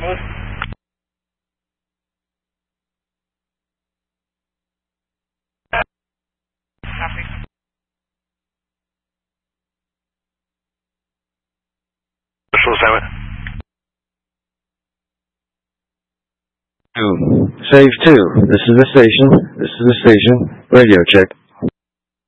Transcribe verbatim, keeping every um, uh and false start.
Special assignment. Two. Save two. This is the station. This is the station. Radio check.